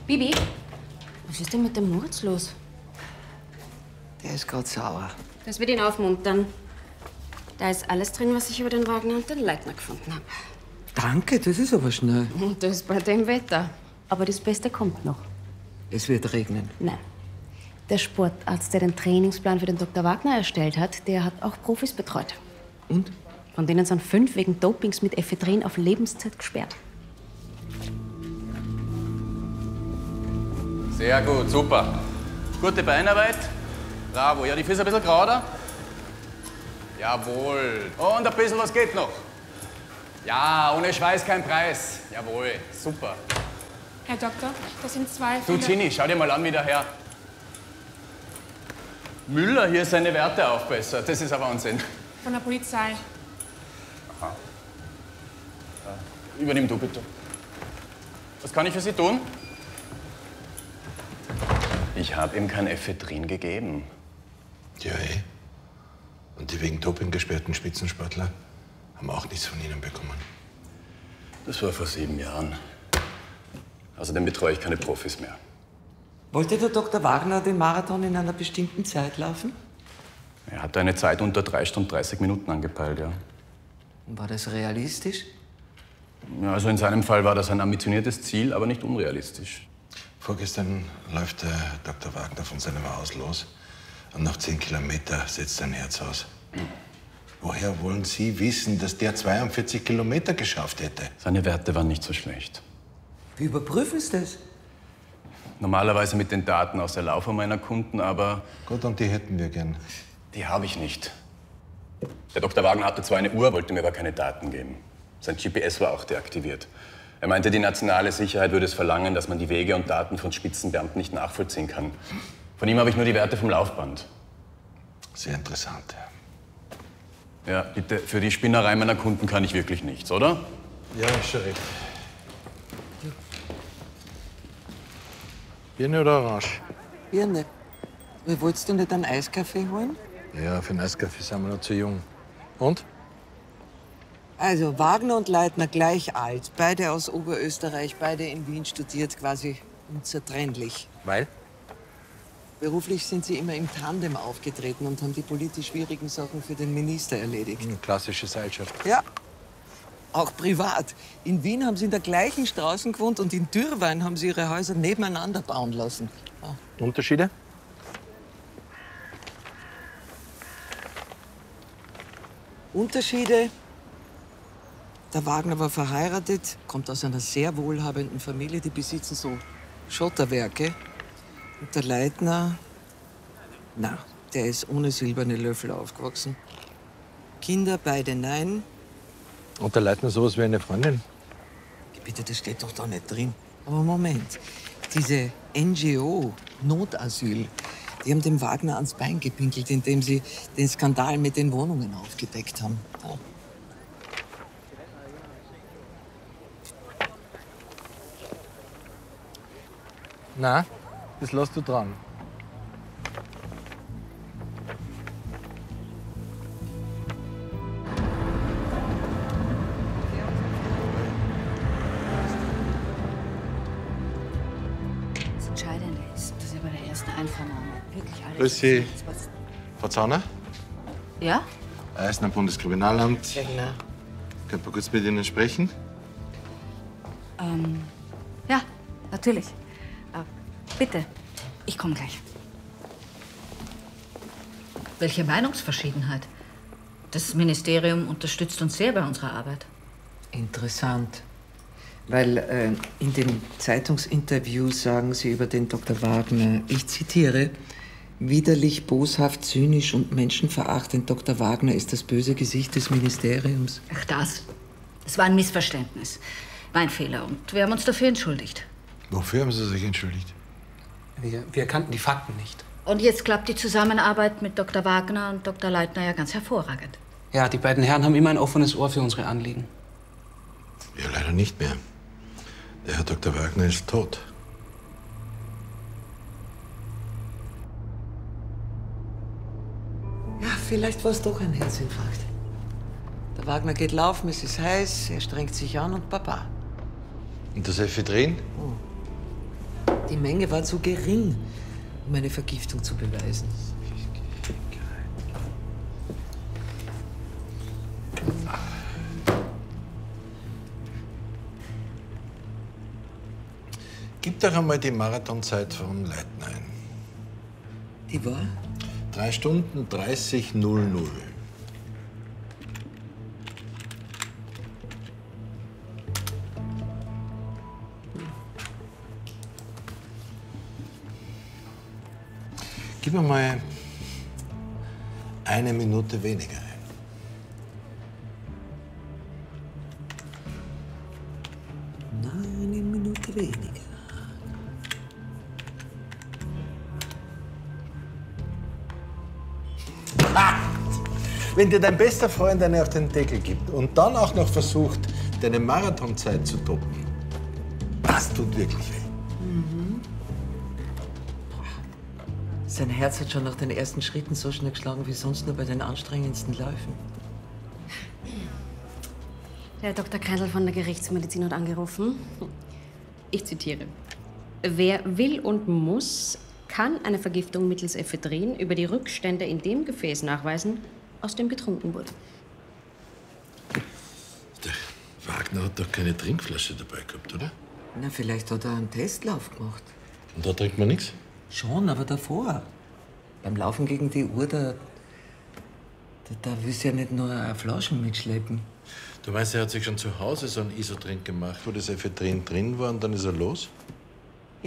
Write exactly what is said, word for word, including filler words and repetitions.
Bibi, was ist denn mit dem Moritz los? Der ist gerade sauer. Das wird ihn aufmuntern. Da ist alles drin, was ich über den Wagner und den Leitner gefunden habe. Danke, das ist aber schnell. Und das bei dem Wetter. Aber das Beste kommt noch. Es wird regnen. Nein. Der Sportarzt, der den Trainingsplan für den Doktor Wagner erstellt hat, der hat auch Profis betreut. Und? Von denen sind fünf wegen Dopings mit Ephedrin auf Lebenszeit gesperrt. Sehr gut, super. Gute Beinarbeit. Bravo. Ja, die Füße ein bisschen gerader. Jawohl. Und ein bisschen was geht noch. Ja, ohne Schweiß kein Preis. Jawohl, super. Herr Doktor, das sind zwei Du, Ginny, schau dir mal an, wie der Herr Müller hier seine Werte aufbessert. Das ist ein Wahnsinn. Von der Polizei. Aha. Ja. Übernimm du bitte. Was kann ich für Sie tun? Ich habe ihm kein Ephedrin gegeben. Ja, eh. Und die wegen Doping gesperrten Spitzensportler haben auch nichts von Ihnen bekommen. Das war vor sieben Jahren. Außerdem betreue ich keine Profis mehr. Wollte der Doktor Wagner den Marathon in einer bestimmten Zeit laufen? Er hat eine Zeit unter drei Stunden dreißig Minuten angepeilt, ja. War das realistisch? Ja, also in seinem Fall war das ein ambitioniertes Ziel, aber nicht unrealistisch. Vorgestern läuft der Doktor Wagner von seinem Haus los und nach zehn Kilometer setzt sein Herz aus. Mhm. Woher wollen Sie wissen, dass der zweiundvierzig Kilometer geschafft hätte? Seine Werte waren nicht so schlecht. Wie überprüfen Sie das? Normalerweise mit den Daten aus der Laufbahn meiner Kunden, aber... Gut, und die hätten wir gern. Die habe ich nicht. Der Doktor Wagner hatte zwar eine Uhr, wollte mir aber keine Daten geben. Sein G P S war auch deaktiviert. Er meinte, die nationale Sicherheit würde es verlangen, dass man die Wege und Daten von Spitzenbeamten nicht nachvollziehen kann. Von ihm habe ich nur die Werte vom Laufband. Sehr interessant. Ja, bitte, für die Spinnerei meiner Kunden kann ich wirklich nichts, oder? Ja, ist schon recht. Birne oder Orange? Birne. Wie wolltest du nicht einen Eiskaffee holen? Ja, für einen Eiskaffee sind wir noch zu jung. Und? Also Wagner und Leitner gleich alt, beide aus Oberösterreich, beide in Wien studiert, quasi unzertrennlich. Weil? Beruflich sind sie immer im Tandem aufgetreten und haben die politisch schwierigen Sachen für den Minister erledigt. Eine klassische Seilschaft. Ja, auch privat. In Wien haben sie in der gleichen Straße gewohnt und in Dürrwein haben sie ihre Häuser nebeneinander bauen lassen. Ja. Unterschiede? Unterschiede? Der Wagner war verheiratet, kommt aus einer sehr wohlhabenden Familie, die besitzen so Schotterwerke. Und der Leitner, na, der ist ohne silberne Löffel aufgewachsen. Kinder, beide nein. Und der Leitner sowas wie eine Freundin? Bitte, das steht doch da nicht drin. Aber Moment, diese N G O, Notasyl, die haben dem Wagner ans Bein gepinkelt, indem sie den Skandal mit den Wohnungen aufgedeckt haben. Ja. Na, das lässt du dran. Das Entscheidende ist, dass ihr bei der ersten Einvernahme wirklich alles... Grüß Sie. Frau Zauner? Ja? Eisener Bundeskriminalamt. Ja, genau. Könnte man kurz mit Ihnen sprechen? Ähm, ja, natürlich. Äh, bitte, ich komme gleich. Welche Meinungsverschiedenheit? Das Ministerium unterstützt uns sehr bei unserer Arbeit. Interessant. Weil äh, in dem Zeitungsinterview sagen Sie über den Doktor Wagner, ich zitiere, widerlich, boshaft, zynisch und menschenverachtend. Doktor Wagner ist das böse Gesicht des Ministeriums. Ach, das. Das war ein Missverständnis. Mein Fehler. Und wir haben uns dafür entschuldigt. Wofür haben Sie sich entschuldigt? Wir, wir kannten die Fakten nicht. Und jetzt klappt die Zusammenarbeit mit Doktor Wagner und Doktor Leitner ja ganz hervorragend. Ja, die beiden Herren haben immer ein offenes Ohr für unsere Anliegen. Ja, leider nicht mehr. Der Herr Doktor Wagner ist tot. Ja, vielleicht war es doch ein Herzinfarkt. Der Wagner geht laufen, es ist heiß, er strengt sich an und Papa. Und das Ephedrin? Oh. Die Menge war zu gering, um eine Vergiftung zu beweisen. Gib doch einmal die Marathonzeit von Leitner ein. Die war? Drei Stunden dreißig null null. Gib mir mal eine Minute weniger ein. Eine Minute weniger. Ah! Wenn dir dein bester Freund eine auf den Deckel gibt und dann auch noch versucht, deine Marathonzeit zu toppen, das tut wirklich weh. Mhm. Sein Herz hat schon nach den ersten Schritten so schnell geschlagen wie sonst nur bei den anstrengendsten Läufen. Der Doktor Kreindl von der Gerichtsmedizin hat angerufen. Ich zitiere. Wer will und muss, kann eine Vergiftung mittels Ephedrin über die Rückstände in dem Gefäß nachweisen, aus dem getrunken wurde. Der Wagner hat doch keine Trinkflasche dabei gehabt, oder? Na, vielleicht hat er einen Testlauf gemacht. Und da trinkt man nichts? Schon, aber davor. Beim Laufen gegen die Uhr, da, da, da willst du ja nicht nur eine Flasche mitschleppen. Du meinst, er hat sich schon zu Hause so einen Isotrink gemacht, wo das Ephedrin drin war und dann ist er los?